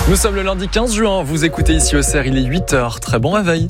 Nous sommes le lundi 15 juin, vous écoutez ici au CER, il est 8h, très bon réveil.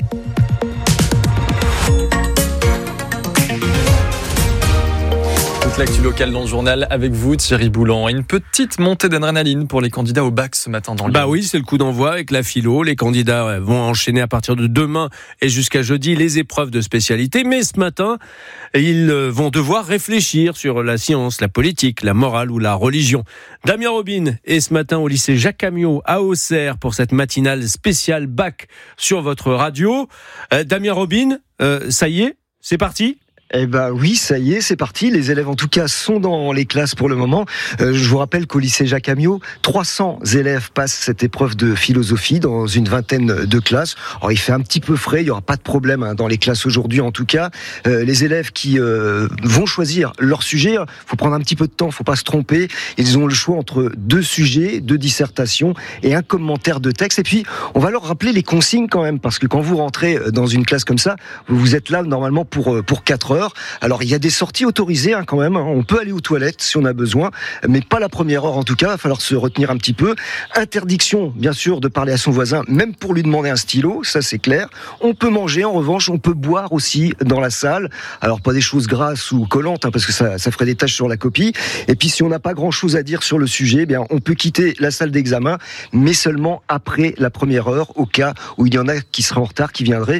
Toute l'actu locale dans le journal avec vous, Thierry Boulan. Une petite montée d'adrénaline pour les candidats au bac ce matin dans le Lyon. Oui, c'est le coup d'envoi avec la philo. Les candidats vont enchaîner à partir de demain et jusqu'à jeudi les épreuves de spécialité. Mais ce matin, ils vont devoir réfléchir sur la science, la politique, la morale ou la religion. Damien Robin est ce matin au lycée Jacques Amiot à Auxerre pour cette matinale spéciale bac sur votre radio. Damien Robin, ça y est, c'est parti ? Eh ben oui, ça y est, c'est parti. Les élèves, en tout cas, sont dans les classes pour le moment. Je vous rappelle qu'au lycée Jacques Amiot, 300 élèves passent cette épreuve de philosophie dans une vingtaine de classes. Alors, il fait un petit peu frais, il n'y aura pas de problème dans les classes aujourd'hui, en tout cas. Les élèves qui vont choisir leur sujet, il faut prendre un petit peu de temps, il ne faut pas se tromper. Ils ont le choix entre 2 sujets, 2 dissertations et un commentaire de texte. Et puis, on va leur rappeler les consignes quand même, parce que quand vous rentrez dans une classe comme ça, vous êtes là normalement pour 4 heures. Alors il y a des sorties autorisées quand même, on peut aller aux toilettes si on a besoin, mais pas la première heure en tout cas, il va falloir se retenir un petit peu. Interdiction bien sûr de parler à son voisin, même pour lui demander un stylo, ça c'est clair. On peut manger, en revanche on peut boire aussi dans la salle, alors pas des choses grasses ou collantes parce que ça ferait des taches sur la copie. Et puis si on n'a pas grand chose à dire sur le sujet, eh bien on peut quitter la salle d'examen, mais seulement après la première heure, au cas où il y en a qui seraient en retard, qui viendraient,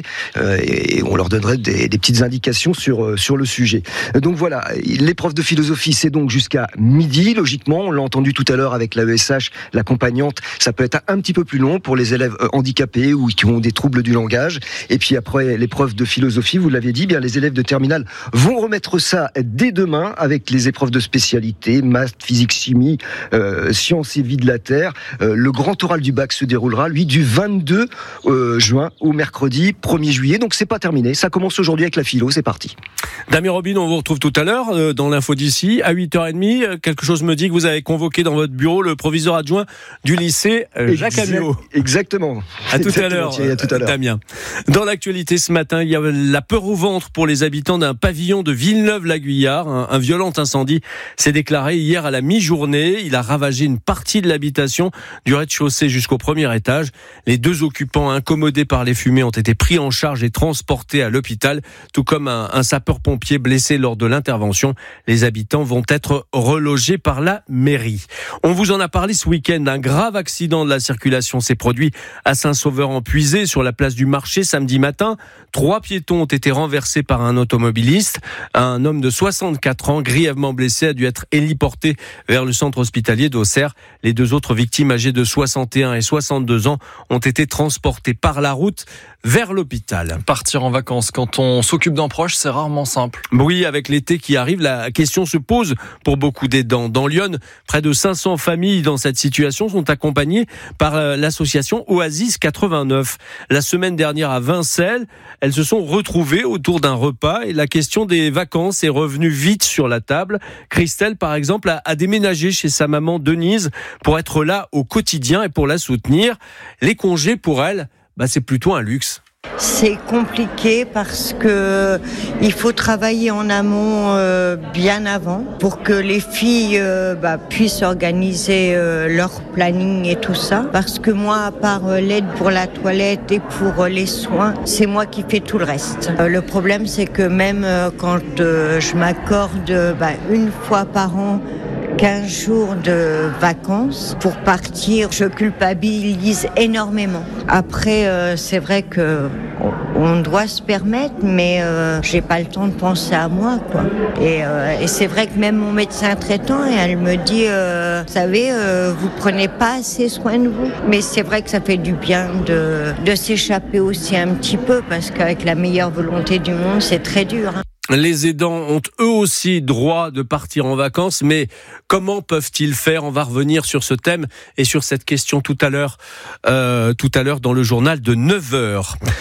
et on leur donnerait des petites indications sur le sujet. Donc voilà, l'épreuve de philosophie, c'est donc jusqu'à midi, logiquement. On l'a entendu tout à l'heure avec l'AESH, l'accompagnante. Ça peut être un petit peu plus long pour les élèves handicapés ou qui ont des troubles du langage. Et puis après l'épreuve de philosophie, vous l'aviez dit, bien les élèves de terminale vont remettre ça dès demain avec les épreuves de spécialité, maths, physique, chimie, sciences et vie de la Terre. Le grand oral du bac se déroulera, lui, du 22 juin au mercredi 1er juillet. Donc c'est pas terminé. Ça commence aujourd'hui avec la philo. C'est parti. Damien Robin, on vous retrouve tout à l'heure dans l'info d'ici à 8h30. Quelque chose me dit que vous avez convoqué dans votre bureau le proviseur adjoint du lycée Jacques Amiot. Exactement. À tout à l'heure, Damien. Dans l'actualité ce matin, il y a la peur au ventre pour les habitants d'un pavillon de Villeneuve-la-Guyard. Un violent incendie s'est déclaré hier à la mi-journée. Il a ravagé une partie de l'habitation du rez-de-chaussée jusqu'au premier étage. Les 2 occupants incommodés par les fumées ont été pris en charge et transportés à l'hôpital, tout comme un sapeur-pompier blessé lors de l'intervention. Les habitants vont être relogés par la mairie. On vous en a parlé ce week-end. Un grave accident de la circulation s'est produit à Saint-Sauveur-en-Puisée sur la place du marché samedi matin. 3 piétons ont été renversés par un automobiliste. Un homme de 64 ans, grièvement blessé, a dû être héliporté vers le centre hospitalier d'Auxerre. Les 2 autres victimes âgées de 61 et 62 ans ont été transportées par la route vers l'hôpital. Partir en vacances quand on s'occupe d'un proche, c'est rarement simple. Oui, avec l'été qui arrive, la question se pose pour beaucoup d'aidants. Dans Lyon, près de 500 familles dans cette situation sont accompagnées par l'association Oasis 89. La semaine dernière à Vincelles, elles se sont retrouvées autour d'un repas et la question des vacances est revenue vite sur la table. Christelle, par exemple, a déménagé chez sa maman Denise pour être là au quotidien et pour la soutenir. Les congés, pour elle, c'est plutôt un luxe. C'est compliqué parce que il faut travailler en amont bien avant pour que les filles puissent organiser leur planning et tout ça. Parce que moi, à part l'aide pour la toilette et pour les soins, c'est moi qui fais tout le reste. Le problème, c'est que même quand je m'accorde une fois par an 15 jours de vacances pour partir, je culpabilise énormément. Après, c'est vrai que on doit se permettre, mais j'ai pas le temps de penser à moi, quoi. Et c'est vrai que même mon médecin traitant, elle me dit, vous savez, vous prenez pas assez soin de vous. Mais c'est vrai que ça fait du bien de s'échapper aussi un petit peu, parce qu'avec la meilleure volonté du monde, c'est très dur. Les aidants ont eux aussi droit de partir en vacances, mais comment peuvent-ils faire ? On va revenir sur ce thème et sur cette question tout à l'heure dans le journal de 9h.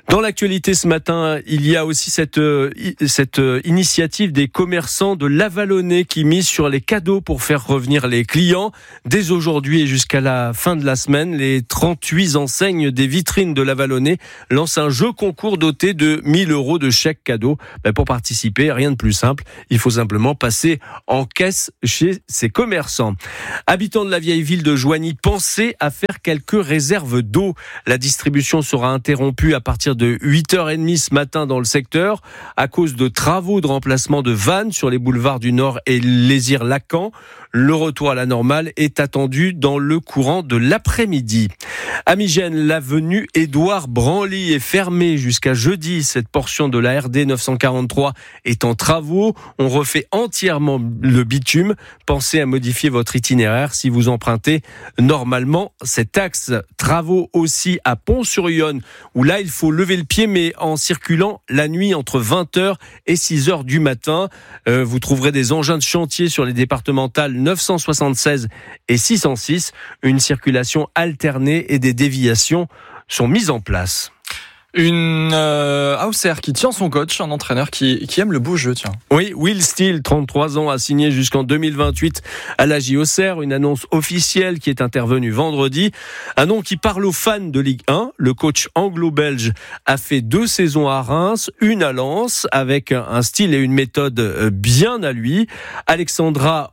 Dans l'actualité ce matin, il y a aussi cette initiative des commerçants de Lavallonnais qui mise sur les cadeaux pour faire revenir les clients. Dès aujourd'hui et jusqu'à la fin de la semaine, les 38 enseignes des vitrines de Lavallonnais lancent un jeu concours doté de 1 000 € de chèque cadeau. Pour participer, rien de plus simple, il faut simplement passer en caisse chez ces commerçants. Habitants de la vieille ville de Joigny, pensez à faire quelques réserves d'eau. La distribution sera interrompue à partir de 8h30 ce matin dans le secteur à cause de travaux de remplacement de vannes sur les boulevards du Nord et Lézire-Lacan. Le retour à la normale est attendu dans le courant de l'après-midi. À Migène, l'avenue Édouard Branly est fermée jusqu'à jeudi. Cette portion de la RD 943 est en travaux. On refait entièrement le bitume. Pensez à modifier votre itinéraire si vous empruntez normalement cet axe. Travaux aussi à Pont-sur-Yonne, où là il faut lever le pied, mais en circulant la nuit entre 20h et 6h du matin. Vous trouverez des engins de chantier sur les départementales 976 et 606. Une circulation alternée et des déviations sont mises en place. Une Auxerre qui tient son coach, un entraîneur qui aime le beau jeu, tiens. Oui, Will Steele, 33 ans, a signé jusqu'en 2028 à l'AJ Auxerre, une annonce officielle qui est intervenue vendredi. Un nom qui parle aux fans de Ligue 1. Le coach anglo-belge a fait 2 saisons à Reims, une à Lens, avec un style et une méthode bien à lui. Alexandre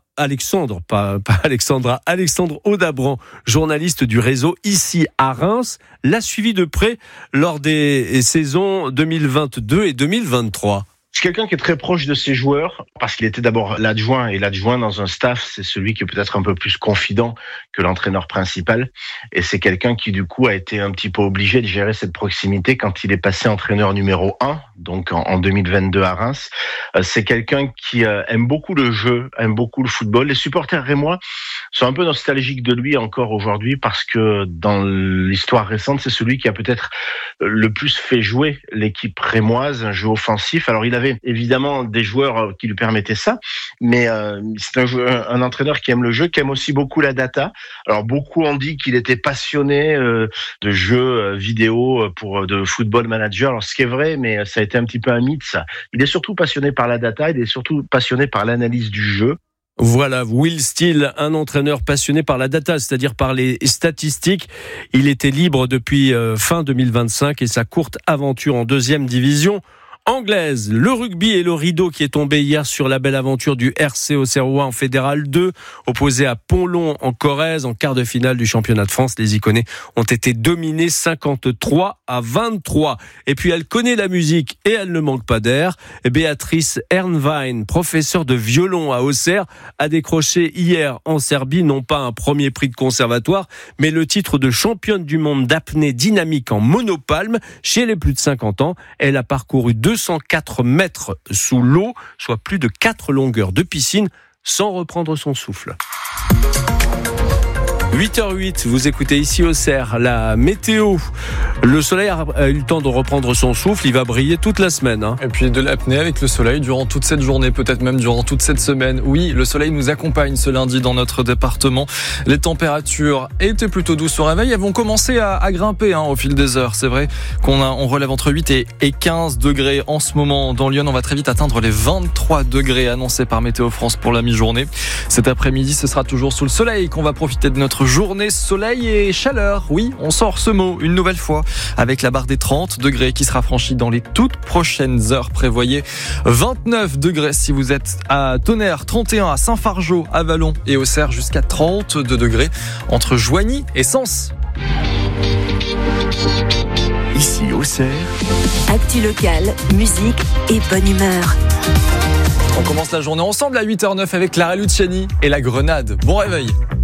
Audabran, journaliste du réseau ici à Reims, l'a suivi de près lors des saisons 2022 et 2023. C'est quelqu'un qui est très proche de ses joueurs parce qu'il était d'abord l'adjoint, et l'adjoint dans un staff, c'est celui qui est peut-être un peu plus confident que l'entraîneur principal, et c'est quelqu'un qui du coup a été un petit peu obligé de gérer cette proximité quand il est passé entraîneur numéro 1, donc en 2022 à Reims. C'est quelqu'un qui aime beaucoup le jeu, aime beaucoup le football. Les supporters rémois sont un peu nostalgiques de lui encore aujourd'hui parce que dans l'histoire récente, c'est celui qui a peut-être le plus fait jouer l'équipe rémoise, un jeu offensif. Alors il avait évidemment des joueurs qui lui permettaient ça, mais c'est un entraîneur qui aime le jeu, qui aime aussi beaucoup la data. Alors beaucoup ont dit qu'il était passionné de jeux vidéo de football manager. Alors ce qui est vrai, mais ça a été un petit peu un mythe ça. Il est surtout passionné par la data, il est surtout passionné par l'analyse du jeu. Voilà, Will Steele, un entraîneur passionné par la data, c'est-à-dire par les statistiques. Il était libre depuis fin 2025 et sa courte aventure en 2e division anglaise. Le rugby et le rideau qui est tombé hier sur la belle aventure du RC Auxerrois en Fédéral 2, opposé à Pont-Long en Corrèze en quart de finale du championnat de France. Les Iconais ont été dominés 53-23. Et puis elle connaît la musique et elle ne manque pas d'air. Béatrice Ernwein, professeure de violon à Auxerre, a décroché hier en Serbie non pas un premier prix de conservatoire, mais le titre de championne du monde d'apnée dynamique en monopalme chez les plus de 50 ans. Elle a parcouru 204 mètres sous l'eau, soit plus de 4 longueurs de piscine, sans reprendre son souffle. 8h08, vous écoutez ici Auxerre, la météo. Le soleil a eu le temps de reprendre son souffle, il va briller toute la semaine. Et puis de l'apnée avec le soleil durant toute cette journée, peut-être même durant toute cette semaine. Oui, le soleil nous accompagne ce lundi dans notre département. Les températures étaient plutôt douces au réveil, elles vont commencer à grimper au fil des heures. C'est vrai qu'on relève entre 8 et 15 degrés en ce moment dans Lyon. On va très vite atteindre les 23 degrés annoncés par Météo France pour la mi-journée. Cet après-midi, ce sera toujours sous le soleil qu'on va profiter de notre journée soleil et chaleur. Oui, on sort ce mot une nouvelle fois avec la barre des 30 degrés qui sera franchie dans les toutes prochaines heures. Prévoyez 29 degrés si vous êtes à Tonnerre, 31 à Saint-Fargeau, à Vallon et Auxerre, jusqu'à 32 degrés entre Joigny et Sens. Ici Auxerre. Actu locale, musique et bonne humeur. On commence la journée ensemble à 8h09 avec Clara Luciani et la Grenade. Bon réveil.